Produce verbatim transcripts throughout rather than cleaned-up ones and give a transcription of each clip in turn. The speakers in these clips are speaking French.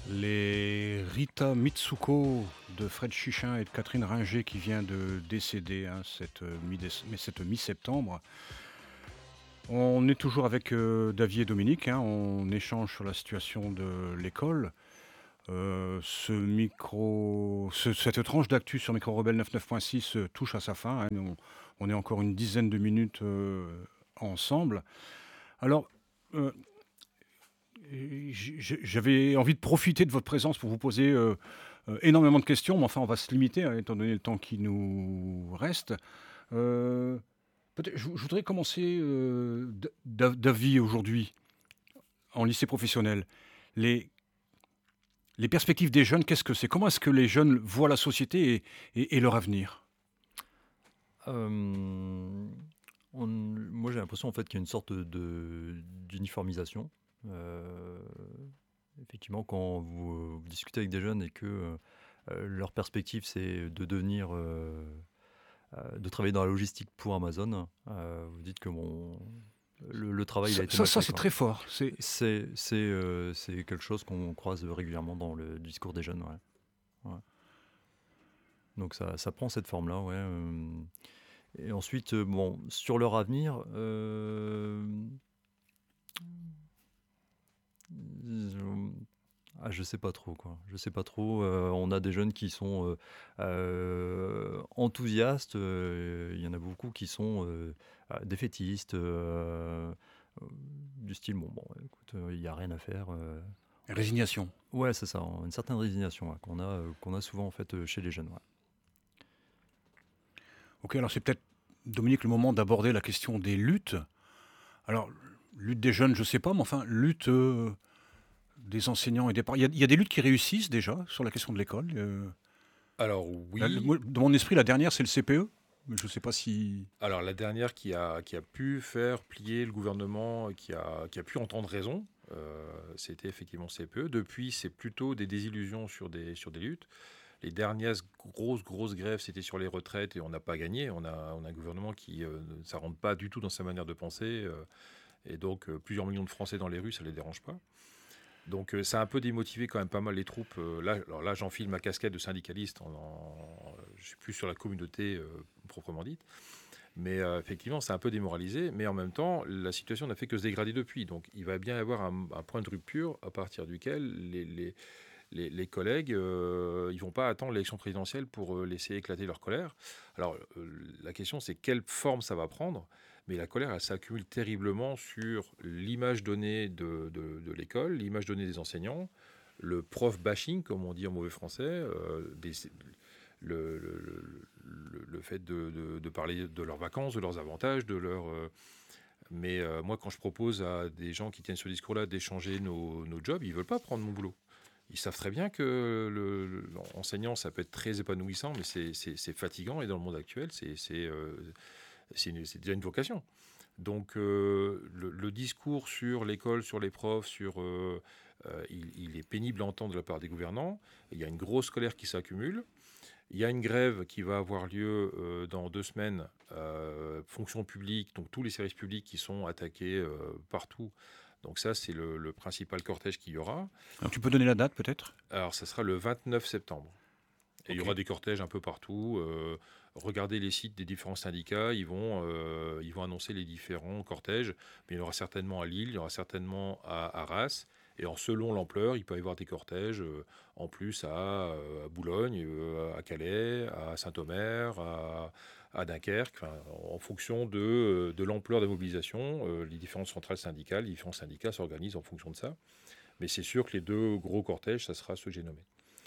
Les Rita Mitsuko de Fred Chichin et de Catherine Ringer qui vient de décéder hein, cette, mi mais cette mi-septembre. On est toujours avec euh, David et Dominique, hein, on échange sur la situation de l'école. Euh, ce micro, ce- cette tranche d'actu sur Micro Rebelle quatre-vingt-neuf point six euh, touche à sa fin. Hein, on, on est encore une dizaine de minutes euh, ensemble. Alors, euh, j'avais envie de profiter de votre présence pour vous poser euh, euh, énormément de questions, mais enfin, on va se limiter, hein, étant donné le temps qui nous reste. Euh, peut-être, je, je voudrais commencer, euh, d- David, aujourd'hui, en lycée professionnel. Les, les perspectives des jeunes, qu'est-ce que c'est? Comment est-ce que les jeunes voient la société et, et- et leur avenir? Euh, on- Moi, j'ai l'impression en fait qu'il y a une sorte de d'uniformisation. Euh, Effectivement, quand vous, vous discutez avec des jeunes et que euh, leur perspective c'est de devenir, euh, euh, de travailler dans la logistique pour Amazon, euh, vous dites que bon, le, le travail il Ça, a été ça, mal ça, fait c'est quoi. très fort. C'est, C'est c'est euh, c'est quelque chose qu'on croise régulièrement dans le discours des jeunes. Ouais. Ouais. Donc ça, ça prend cette forme-là, ouais. euh, Et ensuite, euh, bon, sur leur avenir, euh, je, ah, je sais pas trop, quoi. Je sais pas trop. Euh, on a des jeunes qui sont euh, euh, enthousiastes. euh, Il y en a beaucoup qui sont euh, euh, défaitistes, euh, euh, du style, bon, bon, écoute, euh, il n'y a rien à faire. euh. résignation. Ouais, c'est ça, une certaine résignation ouais, qu'on a, euh, qu'on a souvent en fait euh, chez les jeunes. Ouais. Ok, alors c'est peut-être, Dominique, le moment d'aborder la question des luttes. Alors, lutte des jeunes, je sais pas, mais enfin, lutte euh, des enseignants et des parents. Il y, a, il y a des luttes qui réussissent déjà sur la question de l'école. Euh, Alors la- le- oui, moi, dans mon esprit, la dernière, c'est le C P E. Mais je ne sais pas si. alors la dernière qui a, qui a pu faire plier le gouvernement, qui a, qui a pu entendre raison, euh, c'était effectivement C P E. Depuis, c'est plutôt des désillusions sur des, sur des luttes. Les dernières grosses, grosses grèves, c'était sur les retraites et on n'a pas gagné. On a, on a un gouvernement qui euh, ça rentre pas du tout dans sa manière de penser. euh, et donc, euh, plusieurs millions de Français dans les rues, ça ne les dérange pas. Donc euh, ça a un peu démotivé quand même pas mal les troupes. Euh, là, alors là, j'enfile ma casquette de syndicaliste. En, en- je suis plus sur la communauté euh, proprement dite. Mais euh, effectivement, c'est un peu démoralisé. Mais en même temps, la situation n'a fait que se dégrader depuis. Donc il va bien y avoir un, un point de rupture à partir duquel les, les, les, les collègues, euh, ils vont pas attendre l'élection présidentielle pour euh, laisser éclater leur colère. Alors euh, la question, c'est quelle forme ça va prendre. Mais la colère, elle s'accumule terriblement sur l'image donnée de, de, de l'école, l'image donnée des enseignants, le prof bashing, comme on dit en mauvais français, euh, des, le, le, le, le, fait de, de, de, parler de leurs vacances, de leurs avantages, de leur... Euh, mais euh, moi, quand je propose à des gens qui tiennent ce discours-là d'échanger nos, nos jobs, ils ne veulent pas prendre mon boulot. Ils savent très bien que l'enseignant, ça peut être très épanouissant, mais c'est fatigant. Et dans le monde actuel, c'est euh, déjà une vocation. Donc, euh, le, le, discours sur l'école, sur les profs, sur, euh, euh, il, il, est pénible à entendre de la part des gouvernants. Il y a une grosse colère qui s'accumule. Il y a une grève qui va avoir lieu euh, dans deux semaines, euh, fonction publique, donc tous les services publics qui sont attaqués euh, partout. Donc ça, c'est le, le principal cortège qu'il y aura. Alors, tu peux donner la date peut-être? Alors, ça sera le vingt-neuf septembre. Et okay. Il y aura des cortèges un peu partout. Euh, regardez les sites des différents syndicats, ils vont, euh, ils vont annoncer les différents cortèges. Mais il y en aura certainement à Lille, il y aura certainement à Arras. Et en selon l'ampleur, il peut y avoir des cortèges euh, en plus à, euh, à Boulogne, euh, à Calais, à Saint-Omer, à, à Dunkerque, en fonction de, de l'ampleur des mobilisations. Euh, les différentes centrales syndicales, les différents syndicats s'organisent en fonction de ça. Mais c'est sûr que les deux gros cortèges, ça sera ceux que j'ai nommés.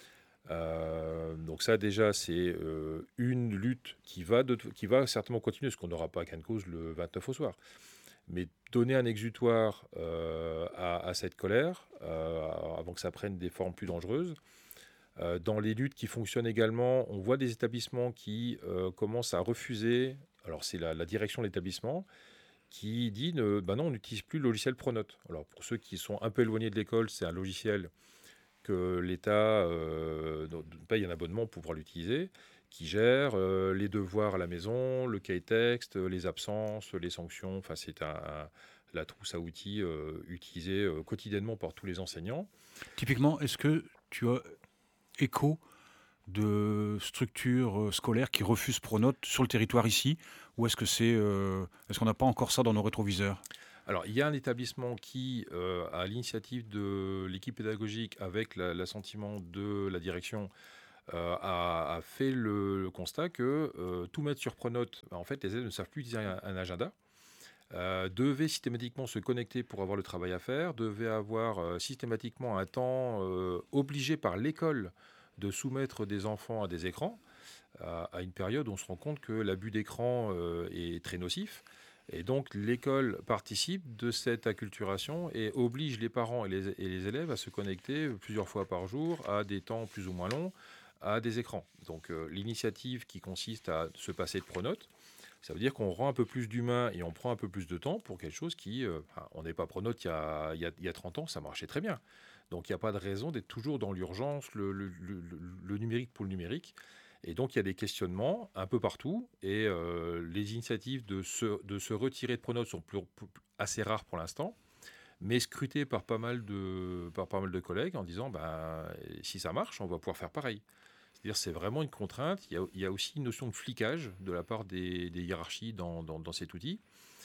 Euh, donc ça déjà c'est euh, une lutte qui va, de, qui va certainement continuer, parce qu'on n'aura pas qu'à cause le vingt-neuf au soir. Mais donner un exutoire euh, à, à cette colère, euh, avant que ça prenne des formes plus dangereuses. Euh, dans les luttes qui fonctionnent également, on voit des établissements qui euh, commencent à refuser, alors c'est la, la direction de l'établissement, qui dit, ne, ben non, on n'utilise plus le logiciel Pronote. Alors pour ceux qui sont un peu éloignés de l'école, c'est un logiciel que l'État euh, paye un abonnement pour pouvoir l'utiliser, qui gère euh, les devoirs à la maison, le cahier texte, les absences, les sanctions. Enfin, c'est un, la trousse à outils euh, utilisée euh, quotidiennement par tous les enseignants. Typiquement, est-ce que tu as écho de structures euh, scolaires qui refusent Pronote sur le territoire ici, ou est-ce que c'est, euh, est-ce qu'on n'a pas encore ça dans nos rétroviseurs? Alors, il y a un établissement qui, euh, à l'initiative de l'équipe pédagogique, avec la- l'assentiment de la direction, euh, a, a fait le, le constat que euh, tout mettre sur Pronote, bah, en fait, les élèves ne savent plus utiliser un, un agenda, euh, devaient systématiquement se connecter pour avoir le travail à faire, devaient avoir euh, systématiquement un temps euh, obligé par l'école de soumettre des enfants à des écrans, à, à une période où on se rend compte que l'abus d'écran euh, est très nocif. Et donc l'école participe de cette acculturation et oblige les parents et les, et les élèves à se connecter plusieurs fois par jour à des temps plus ou moins longs, à des écrans. Donc euh, l'initiative qui consiste à se passer de Pronote, ça veut dire qu'on rend un peu plus d'humain et on prend un peu plus de temps pour quelque chose qui... euh, enfin, on n'est pas Pronote il y, a, il, y a, il y a trente ans, ça marchait très bien. Donc il n'y a pas de raison d'être toujours dans l'urgence, le, le, le, le numérique pour le numérique. Et donc il y a des questionnements un peu partout. Et euh, les initiatives de se, de se retirer de Pronote sont plus, plus- assez rares pour l'instant, mais scrutées par pas mal de, par pas mal de collègues en disant ben, si ça marche, on va pouvoir faire pareil. C'est-à-dire c'est vraiment une contrainte. Il y a, il y a aussi une notion de flicage de la part des, des hiérarchies dans, dans, dans cet outil.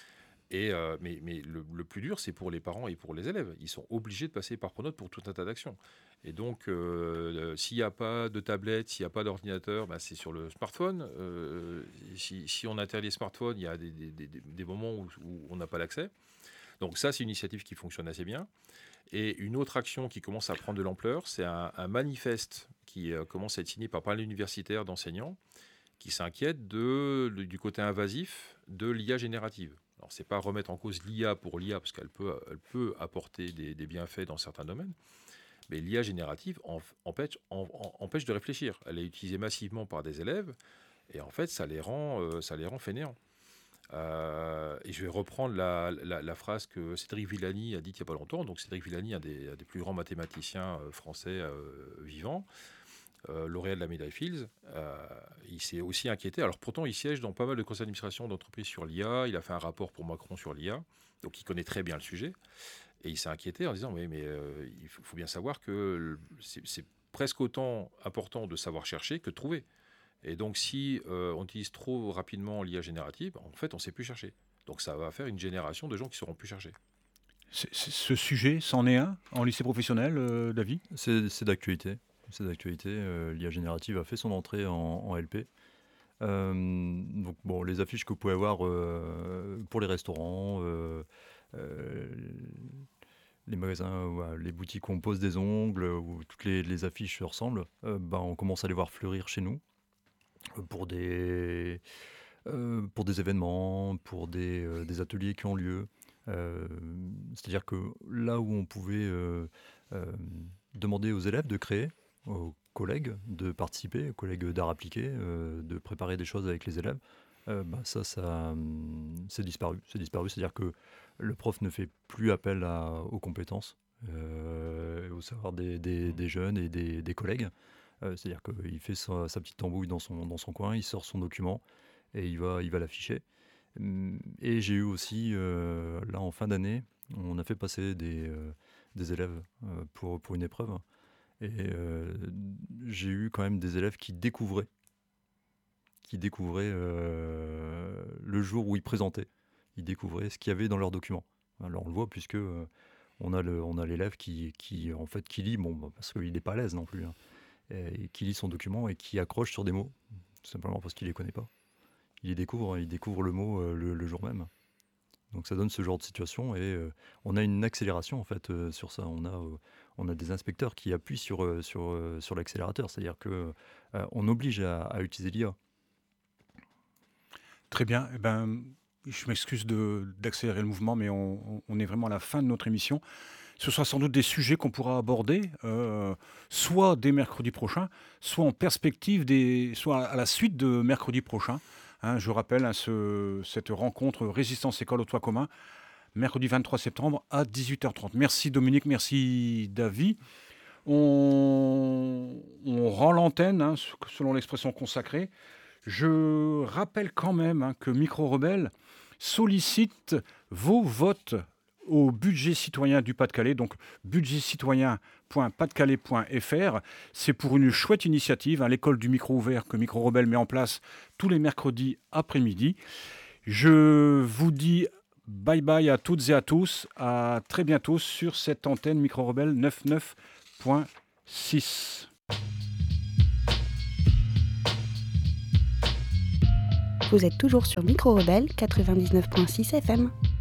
Et, euh, mais mais le, le plus dur, c'est pour les parents et pour les élèves. Ils sont obligés de passer par Pronote pour tout un tas d'actions. Et donc, euh, euh, s'il n'y a pas de tablette, s'il n'y a pas d'ordinateur, bah, c'est sur le smartphone. Euh, si, si on interdit les smartphones, il y a des, des- des- des moments où, où on n'a pas l'accès. Donc ça, c'est une initiative qui fonctionne assez bien. Et une autre action qui commence à prendre de l'ampleur, c'est un, un manifeste qui euh, commence à être signé par pas mal d'universitaires, d'enseignants, qui s'inquiètent de, le- du côté invasif de l'I A générative. Alors, c'est pas remettre en cause l'I A pour l'I A, parce qu'elle peut, elle peut apporter des, des bienfaits dans certains domaines, mais l'I A générative en- empêche, en- en- empêche de réfléchir. Elle est utilisée massivement par des élèves, et en fait, ça les rend, euh, ça les rend fainéants. Euh, et je vais reprendre la, la- la phrase que Cédric Villani a dite il n'y a pas longtemps. Donc, Cédric Villani, un des, un des plus grands mathématiciens euh, français euh, vivants, euh, lauréat de la médaille Fields, euh, il s'est aussi inquiété. Alors pourtant, il siège dans pas mal de conseils d'administration d'entreprises sur l'I A. Il a fait un rapport pour Macron sur l'I A, donc il connaît très bien le sujet. Et il s'est inquiété en disant, oui, mais euh, il faut, faut bien savoir que c'est c'est presque autant important de savoir chercher que de trouver. Et donc, si euh, on utilise trop rapidement l'I A générative, en fait, on ne sait plus chercher. Donc, ça va faire une génération de gens qui ne sauront plus chercher. C'est- c'est- Ce sujet, c'en est un en lycée professionnel, euh, David? C'est c'est d'actualité. C'est d'actualité. euh, L'I A générative a fait son entrée en, en L P. Euh, donc bon, les affiches que vous pouvez avoir euh, pour les restaurants, euh, euh, les magasins, ouais, les boutiques où on pose des ongles, où toutes les, les affiches se ressemblent, euh, ben, on commence à les voir fleurir chez nous euh, pour des, euh, pour des événements, pour des, euh, des ateliers qui ont lieu. Euh, C'est-à-dire que là où on pouvait euh, euh, demander aux élèves de créer, aux collègues de participer, aux collègues d'art appliqué, euh, de préparer des choses avec les élèves, euh, bah, ça, ça hum, c'est disparu. C'est disparu, c'est-à-dire que le prof ne fait plus appel à- aux compétences, euh, au savoir des, des- des jeunes et des, des collègues. Euh, c'est-à-dire qu'il fait sa, sa petite tambouille dans son, dans son coin, il sort son document et il va, il va l'afficher. Hum, Et j'ai eu aussi, euh, là en fin d'année, on a fait passer des, euh, des élèves euh, pour, pour une épreuve. Et euh, j'ai eu quand même des élèves qui découvraient, qui découvraient euh, le jour où ils présentaient. Ils découvraient ce qu'il y avait dans leurs documents. Alors on le voit puisque euh, on a le, on a l'élève qui, qui en fait qui lit, bon bah, parce qu'il n'est pas à l'aise non plus, hein, et qui lit son document et qui accroche sur des mots, tout simplement parce qu'il les connaît pas. Il les découvre, il découvre le mot euh, le, le jour même. Donc ça donne ce genre de situation et euh, on a une accélération en fait euh, sur ça. On a, euh, on a des inspecteurs qui appuient sur, euh, sur, euh, sur l'accélérateur, c'est-à-dire que euh, on oblige à, à utiliser l'I A. Très bien. Eh ben, je m'excuse de- d'accélérer le mouvement, mais on, on- on est vraiment à la fin de notre émission. Ce sera sans doute des sujets qu'on pourra aborder, euh, soit dès mercredi prochain, soit en perspective, des, soit à la suite de mercredi prochain. Hein, je rappelle hein, ce- cette rencontre Résistance École au Toit commun, mercredi vingt-trois septembre à dix-huit heures trente. Merci Dominique, merci David. On, on rend l'antenne, hein, selon l'expression consacrée. Je rappelle quand même hein, que Micro Rebelle sollicite vos votes au budget citoyen du Pas-de-Calais, donc budget citoyen point pas de calais point f r. C'est pour une chouette initiative, hein, l'école du micro ouvert que Micro Rebelle met en place tous les mercredis après-midi. Je vous dis bye bye à toutes et à tous, à très bientôt sur cette antenne Micro Rebelle quatre-vingt-dix-neuf point six. Vous êtes toujours sur Micro Rebelle quatre-vingt-dix-neuf point six F M.